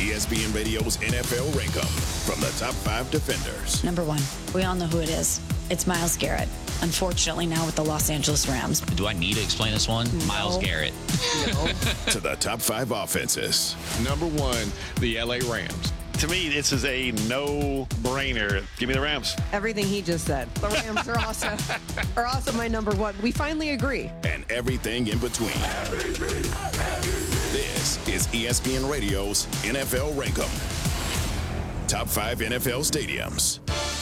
ESPN Radio's NFL Rankum from the top 5 defenders. Number 1, we all know who it is. It's Myles Garrett. Unfortunately, now with the Los Angeles Rams. Do I need to explain this one? No. Myles Garrett. No. To the top 5 offenses. Number 1, the LA Rams. To me, this is a no-brainer. Give me the Rams. Everything he just said. The Rams are also my number 1. We finally agree. And everything in between. This is ESPN Radio's NFL Rankum. Top 5 NFL stadiums.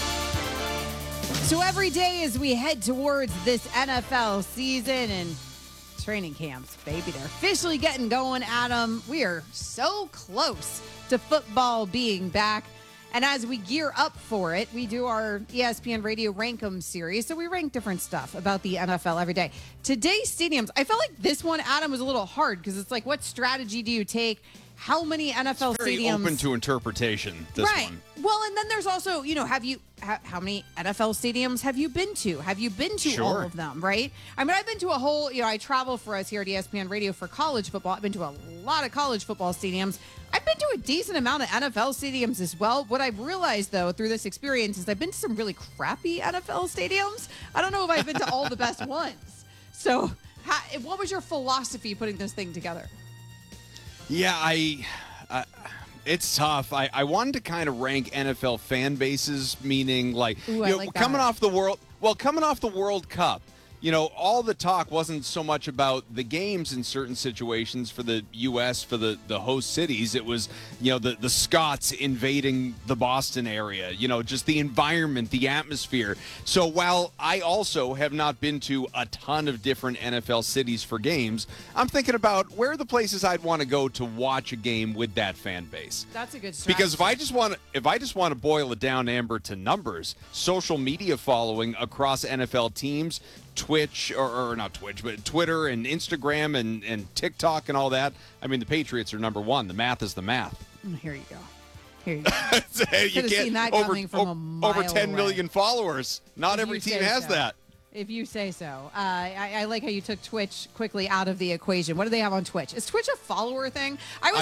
So every day as we head towards this NFL season and training camps, baby, they're officially getting going, Adam. We are so close to football being back. And as we gear up for it, we do our ESPN Radio Rankum series. So we rank different stuff about the NFL every day. Today's stadiums, I felt like this one, Adam, was a little hard because it's like, what strategy do you take? How many NFL very stadiums? Open to interpretation, this right. one. Well, and then there's also, how many NFL stadiums have you been to? Have you been to Sure. all of them, right? I mean, I've been to a whole, I travel for us here at ESPN Radio for college football. I've been to a lot of college football stadiums. I've been to a decent amount of NFL stadiums as well. What I've realized, though, through this experience is I've been to some really crappy NFL stadiums. I don't know if I've been to all the best ones. So what was your philosophy putting this thing together? Yeah, it's tough. I wanted to kind of rank NFL fan bases, meaning like, Ooh, I like that. coming off the World Cup. All the talk wasn't so much about the games in certain situations for the U.S., for the host cities. It was, the Scots invading the Boston area, just the environment, the atmosphere. So while I also have not been to a ton of different NFL cities for games, I'm thinking about where are the places I'd want to go to watch a game with that fan base. That's a good strategy. Because if I just want to boil it down, Amber, to numbers, social media following across NFL teams, Twitch, or not Twitch, but Twitter and Instagram and TikTok and all that. I mean, the Patriots are number 1. The math is the math. Here you go. You can't seen that coming from a mile over 10 away. million followers. Not every team has that. If you say so. I like how you took Twitch quickly out of the equation. What do they have on Twitch? Is Twitch a follower thing? I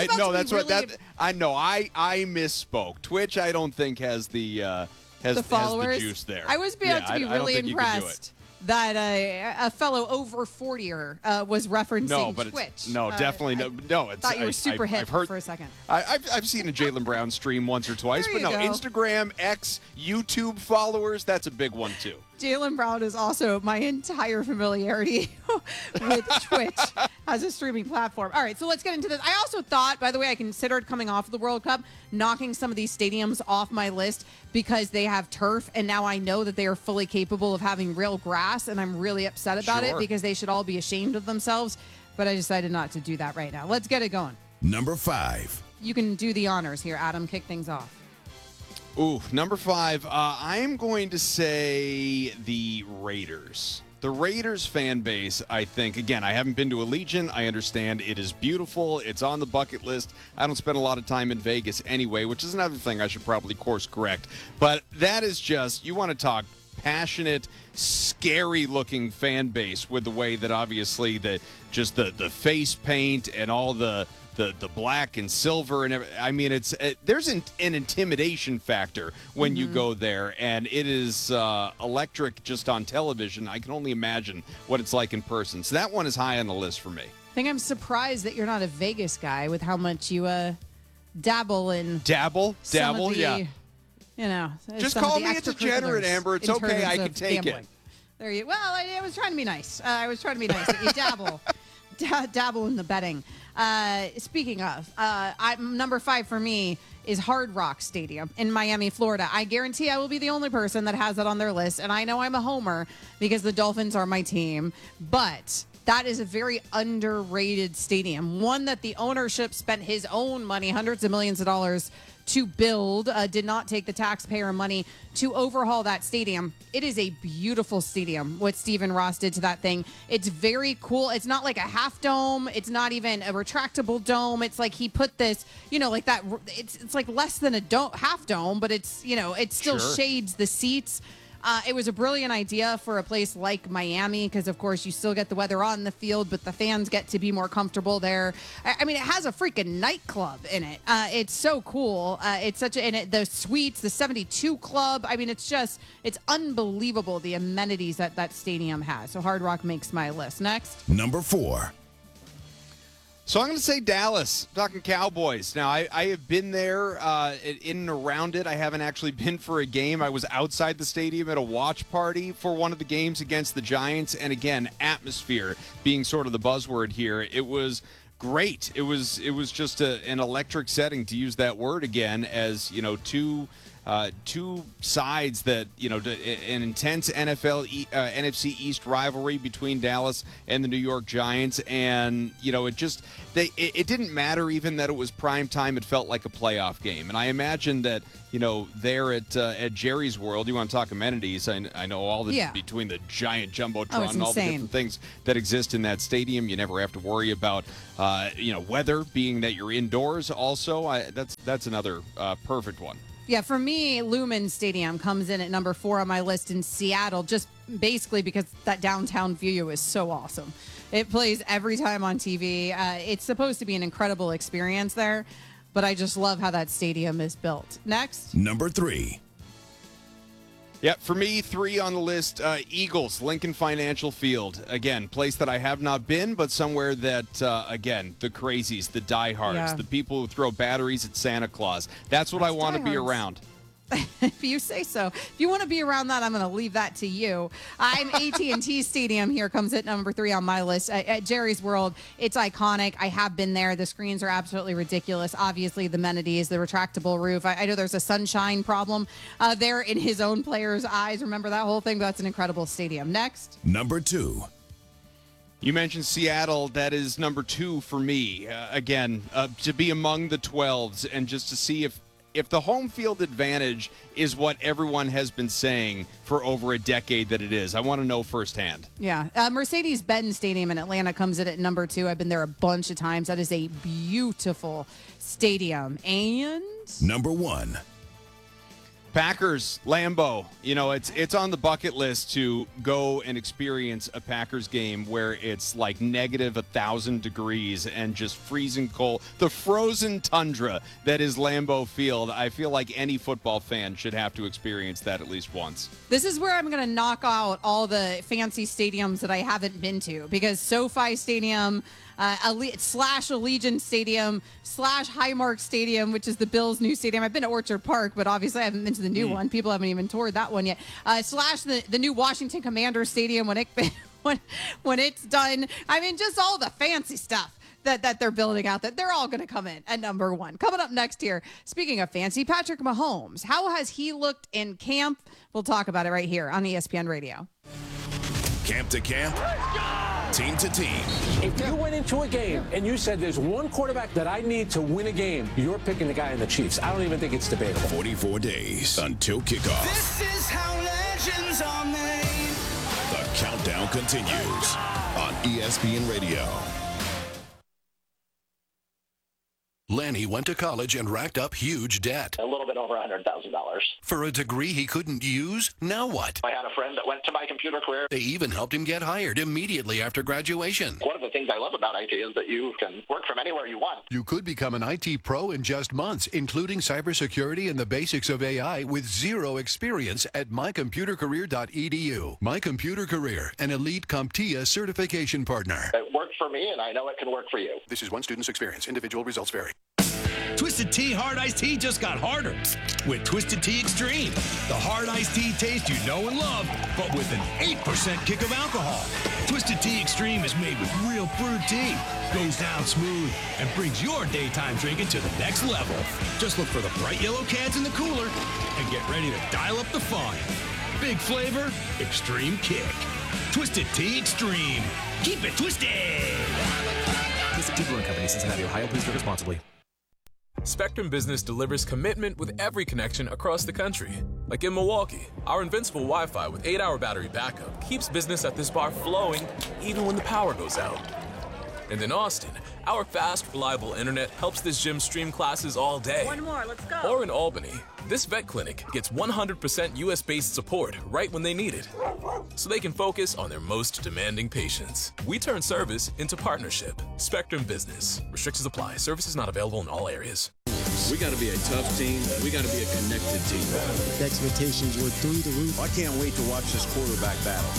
misspoke. Twitch, I don't think has the followers. Has the juice there. I was about to be really impressed that a fellow over 40er was referencing Twitch. Definitely no. I thought you were super hip for a second. I've seen a Jaylen Brown stream once or twice, but no, Instagram, X, YouTube followers, that's a big one too. Jaylen Brown is also my entire familiarity with Twitch as a streaming platform. All right, so let's get into this. I also thought, by the way, I considered coming off of the World Cup, knocking some of these stadiums off my list because they have turf, and now I know that they are fully capable of having real grass, and I'm really upset about it because they should all be ashamed of themselves, but I decided not to do that right now. Let's get it going. Number 5. You can do the honors here, Adam. Kick things off. Ooh, number 5. I am going to say the Raiders. The Raiders fan base, I think, again, I haven't been to Allegiant. I understand it is beautiful. It's on the bucket list. I don't spend a lot of time in Vegas anyway, which is another thing I should probably course correct. But that is just, you want to talk passionate, scary-looking fan base with the way that obviously the face paint and all the black and silver and everything. I mean, there's an intimidation factor when you go there, and it is electric just on television. I can only imagine what it's like in person. So that one is high on the list for me. I think I'm surprised that you're not a Vegas guy with how much you dabble in. Dabble, yeah. Just call me a degenerate, Amber. It's okay. I can take it. There you. Well, I was trying to be nice. You dabble. Dabble in the betting. Speaking of, number 5 for me is Hard Rock Stadium in Miami, Florida. I guarantee I will be the only person that has that on their list, and I know I'm a homer because the Dolphins are my team, but that is a very underrated stadium, one that the ownership spent his own money, hundreds of millions of dollars, to build, did not take the taxpayer money to overhaul that stadium. It is a beautiful stadium, what Stephen Ross did to that thing. It's very cool. It's not like a half dome. It's not even a retractable dome. It's like he put this, like that. It's like less than a half dome, but it's, it still shades the seats. It was a brilliant idea for a place like Miami because, of course, you still get the weather on the field, but the fans get to be more comfortable there. I mean, it has a freaking nightclub in it. It's so cool. It's such the suites, the 72 Club. I mean, it's unbelievable the amenities that stadium has. So Hard Rock makes my list. Next. Number 4. So I'm going to say Dallas. I'm talking Cowboys. Now, I have been there in and around it. I haven't actually been for a game. I was outside the stadium at a watch party for one of the games against the Giants. And again, atmosphere being sort of the buzzword here. It was great. It was just an electric setting, to use that word again, as, you know, two sides that, you know, an intense NFC East rivalry between Dallas and the New York Giants. And, you know, it didn't matter even that it was prime time. It felt like a playoff game. And I imagine that, you know, there at Jerry's World, you want to talk amenities. I know all this between the giant Jumbotron and all the different things that exist in that stadium. You never have to worry about, you know, weather, being that you're indoors. Also, that's another perfect one. Yeah, for me, Lumen Stadium comes in at number 4 on my list in Seattle, just basically because that downtown view is so awesome. It plays every time on TV. It's supposed to be an incredible experience there, but I just love how that stadium is built. Next. Number 3. Yeah, for me, 3 on the list, Eagles, Lincoln Financial Field. Again, place that I have not been, but somewhere that, again, the crazies, the diehards, the people who throw batteries at Santa Claus. That's what I want to be around. If you say so. If you want to be around that, I'm going to leave that to you. I'm AT&T Stadium here comes at number 3 on my list. At Jerry's World, it's iconic. I have been there. The screens are absolutely ridiculous. Obviously, the amenities, the retractable roof. I know there's a sunshine problem there in his own players' eyes. Remember that whole thing? But that's an incredible stadium. Next. Number 2. You mentioned Seattle. That is number 2 for me. Again, to be among the 12s and just to see if the home field advantage is what everyone has been saying for over a decade that it is. I want to know firsthand. Yeah. Mercedes-Benz Stadium in Atlanta comes in at number 2. I've been there a bunch of times. That is a beautiful stadium. And number 1. Packers, Lambeau. You know, it's on the bucket list to go and experience a Packers game where it's like negative 1,000 degrees and just freezing cold. The frozen tundra that is Lambeau Field. I feel like any football fan should have to experience that at least once. This is where I'm going to knock out all the fancy stadiums that I haven't been to, because SoFi Stadium, Allegiant Stadium / Highmark Stadium, which is the Bills' new stadium. I've been to Orchard Park, but obviously I haven't been to the new one. People haven't even toured that one yet. / the new Washington Commanders Stadium when it's done. I mean, just all the fancy stuff that they're building out, that they're all going to come in at number 1. Coming up next here, speaking of fancy, Patrick Mahomes. How has he looked in camp? We'll talk about it right here on ESPN Radio. Camp to camp, team to team. If you went into a game and you said there's one quarterback that I need to win a game, you're picking the guy in the Chiefs. I don't even think it's debatable. 44 days until kickoff. This is how legends are made. The countdown continues on ESPN Radio. Lanny went to college and racked up huge debt. A little bit over $100,000. For a degree he couldn't use? Now what? I had a friend that went to My Computer Career. They even helped him get hired immediately after graduation. One of the things I love about IT is that you can work from anywhere you want. You could become an IT pro in just months, including cybersecurity and the basics of AI with zero experience at mycomputercareer.edu. My Computer Career, an elite CompTIA certification partner. It worked for me, and I know it can work for you. This is one student's experience. Individual results vary. Twisted Tea Hard Iced Tea just got harder with Twisted Tea Extreme. The hard iced tea taste you know and love, but with an 8% kick of alcohol. Twisted Tea Extreme is made with real brewed tea, goes down smooth, and brings your daytime drinking to the next level. Just look for the bright yellow cans in the cooler and get ready to dial up the fun. Big flavor, extreme kick. Twisted Tea Extreme. Keep it twisted. Twisted Tea Brewing Company, Cincinnati, Ohio. Please drink responsibly. Spectrum Business delivers commitment with every connection across the country. Like in Milwaukee, our invincible Wi-Fi with 8-hour battery backup keeps business at this bar flowing even when the power goes out. And in Austin, Our fast, reliable internet helps this gym stream classes all day. One more, let's go. Or in Albany, this vet clinic gets 100% US-based support right when they need it, so they can focus on their most demanding patients. We turn service into partnership. Spectrum Business. Restrictions apply. Services not available in all areas. We got to be a tough team. We got to be a connected team. The expectations were through the roof. I can't wait to watch this quarterback battle.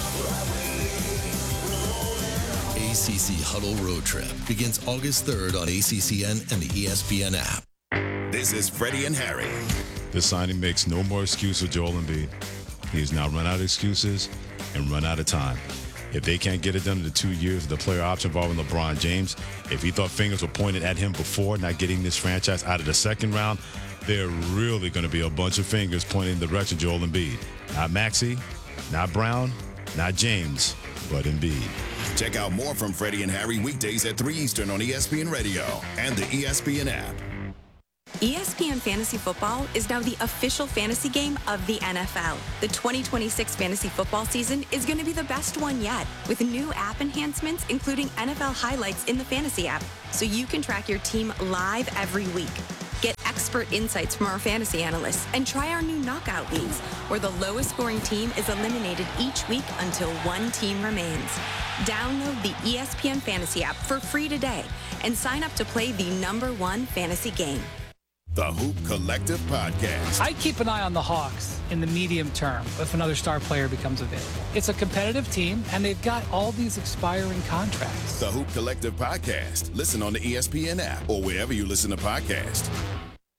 ACC Huddle Road Trip begins August 3rd on ACCN and the ESPN app. This is Freddie and Harry. This signing makes no more excuse for Joel Embiid. He's now run out of excuses and run out of time. If they can't get it done in the 2 years of the player option involving LeBron James, if he thought fingers were pointed at him before not getting this franchise out of the second round, there are really going to be a bunch of fingers pointing in the direction of Joel Embiid. Not Maxey, not Brown, not James, but Embiid. Check out more from Freddie and Harry weekdays at 3 Eastern on ESPN Radio and the ESPN app. ESPN Fantasy Football is now the official fantasy game of the NFL. The 2026 fantasy football season is going to be the best one yet, with new app enhancements, including NFL highlights in the fantasy app, so you can track your team live every week. Get expert insights from our fantasy analysts and try our new knockout leagues, where the lowest scoring team is eliminated each week until one team remains. Download the ESPN Fantasy app for free today and sign up to play the #1 fantasy game. The Hoop Collective Podcast. I keep an eye on the Hawks in the medium term if another star player becomes available. It's a competitive team, and they've got all these expiring contracts. The Hoop Collective Podcast. Listen on the ESPN app or wherever you listen to podcasts.